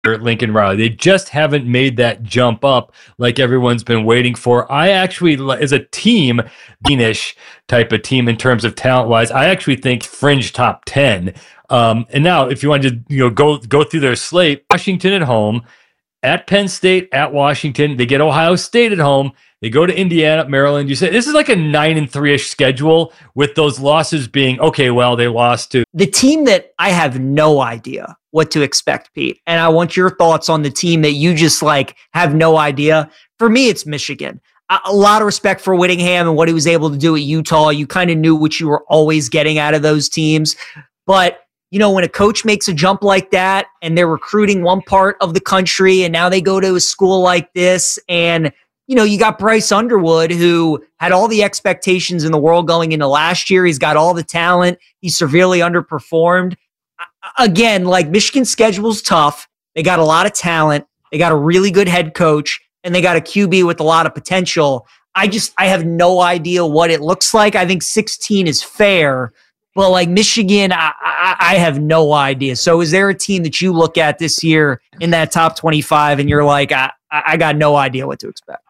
Lincoln Riley. They just haven't made that jump up like everyone's been waiting for. I actually, as a team, Beanish type of team in terms of talent-wise, I actually think fringe top 10. And now, if you want to go through their slate, Washington at home, at Penn State, at Washington, they get Ohio State at home, they go to Indiana, Maryland. You say this is like a 9-3-ish schedule with those losses being, okay, well, they lost to the team that I have no idea what to expect, Pete. And I want your thoughts on the team that you just have no idea. For me, it's Michigan. A lot of respect for Whittingham and what he was able to do at Utah. You kind of knew what you were always getting out of those teams. But when a coach makes a jump like that and they're recruiting one part of the country and now they go to a school like this and, you got Bryce Underwood, who had all the expectations in the world going into last year. He's got all the talent. He severely underperformed. Again, Michigan's schedule's tough. They got a lot of talent. They got a really good head coach and they got a QB with a lot of potential. I have no idea what it looks like. I think 16 is fair. But Michigan, I have no idea. So is there a team that you look at this year in that top 25 and you're I got no idea what to expect?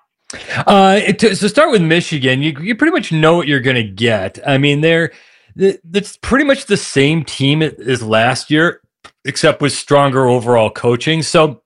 To start with Michigan, you pretty much know what you're going to get. I mean, that's pretty much the same team as last year, except with stronger overall coaching. So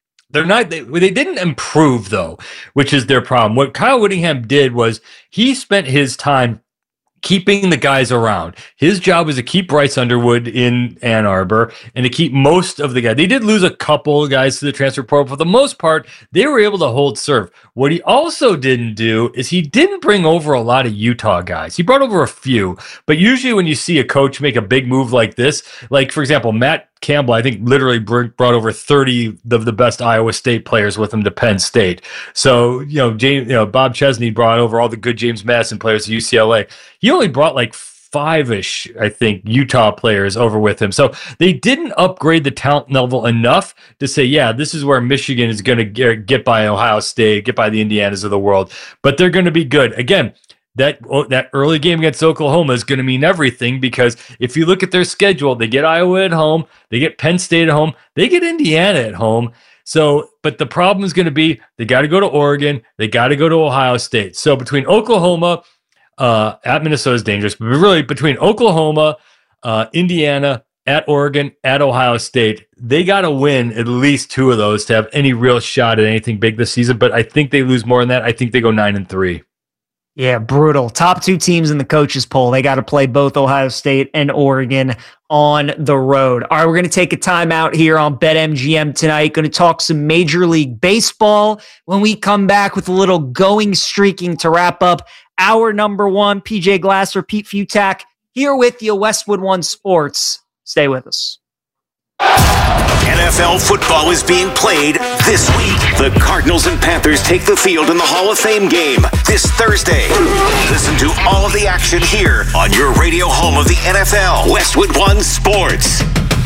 they didn't improve though, which is their problem. What Kyle Whittingham did was he spent his time keeping the guys around. His job was to keep Bryce Underwood in Ann Arbor and to keep most of the guys. They did lose a couple of guys to the transfer portal. For the most part, they were able to hold serve. What he also didn't do is he didn't bring over a lot of Utah guys. He brought over a few, but usually when you see a coach make a big move like this, for example, Matt Campbell, I think literally brought over 30 of the best Iowa State players with him to Penn State. So, Bob Chesney brought over all the good James Madison players to UCLA. He only brought 5-ish, I think, Utah players over with him. So they didn't upgrade the talent level enough to say, yeah, this is where Michigan is going to get by Ohio State, get by the Indianas of the world. But they're going to be good. Again, that early game against Oklahoma is going to mean everything because if you look at their schedule, they get Iowa at home, they get Penn State at home, they get Indiana at home. So, but the problem is going to be they got to go to Oregon, they got to go to Ohio State. So between Oklahoma, at Minnesota is dangerous, but really between Oklahoma, Indiana, at Oregon, at Ohio State, they got to win at least two of those to have any real shot at anything big this season. But I think they lose more than that. I think they go 9-3. Yeah, brutal. Top two teams in the coaches poll. They got to play both Ohio State and Oregon on the road. All right, we're going to take a timeout here on BetMGM tonight. Going to talk some Major League Baseball when we come back with a little going streaking to wrap up hour number one. PJ Glasser, Pete Futak here with you, Westwood One Sports. Stay with us. NFL football is being played this week. The Cardinals and Panthers take the field in the Hall of Fame game this Thursday. Listen to all of the action here on your radio home of the NFL, Westwood One Sports.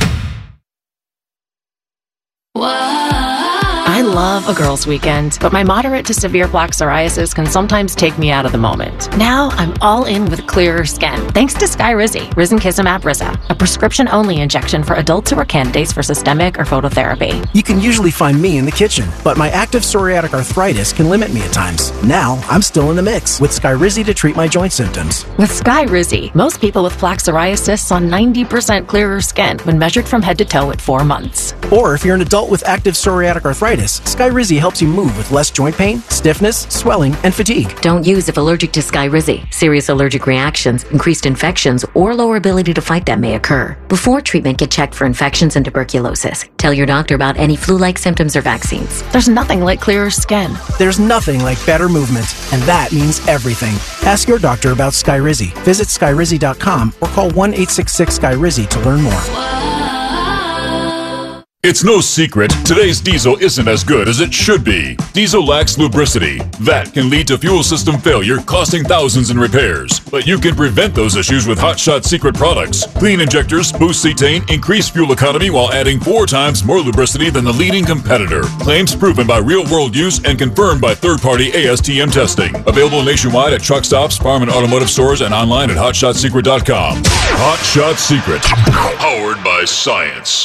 I love a girls' weekend, but my moderate to severe plaque psoriasis can sometimes take me out of the moment. Now I'm all in with clearer skin, thanks to Skyrizi, Risankizumab Rizza, a prescription-only injection for adults who are candidates for systemic or phototherapy. You can usually find me in the kitchen, but my active psoriatic arthritis can limit me at times. Now I'm still in the mix with Skyrizi to treat my joint symptoms. With Skyrizi, most people with plaque psoriasis saw 90% clearer skin when measured from head to toe at 4 months. Or if you're an adult with active psoriatic arthritis, Skyrizi helps you move with less joint pain, stiffness, swelling, and fatigue. Don't use if allergic to Skyrizi. Serious allergic reactions, increased infections, or lower ability to fight them may occur. Before treatment, get checked for infections and tuberculosis. Tell your doctor about any flu-like symptoms or vaccines. There's nothing like clearer skin. There's nothing like better movement, and that means everything. Ask your doctor about Skyrizi. Visit Skyrizi.com or call 1-866-SKYRIZI to learn more. It's no secret, today's diesel isn't as good as it should be. Diesel lacks lubricity. That can lead to fuel system failure, costing thousands in repairs. But you can prevent those issues with Hot Shot Secret products. Clean injectors, boost cetane, increase fuel economy while adding 4 times more lubricity than the leading competitor. Claims proven by real-world use and confirmed by third-party ASTM testing. Available nationwide at truck stops, farm and automotive stores, and online at hotshotsecret.com. Hot Shot Secret. Powered by science.